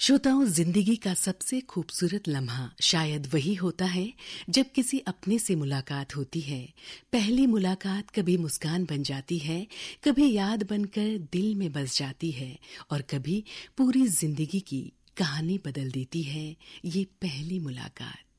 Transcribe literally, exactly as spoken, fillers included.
श्रोताओं, जिंदगी का सबसे खूबसूरत लम्हा शायद वही होता है जब किसी अपने से मुलाकात होती है। पहली मुलाकात कभी मुस्कान बन जाती है, कभी याद बनकर दिल में बस जाती है और कभी पूरी जिंदगी की कहानी बदल देती है ये पहली मुलाकात।